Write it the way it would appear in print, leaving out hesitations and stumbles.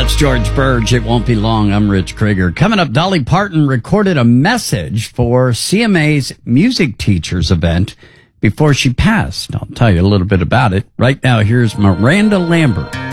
That's George Burge. It won't be long. I'm Rich Krieger. Coming up, Dolly Parton recorded a message for CMA's music teachers event before she passed. I'll tell you a little bit about it. Right now, here's Miranda Lambert.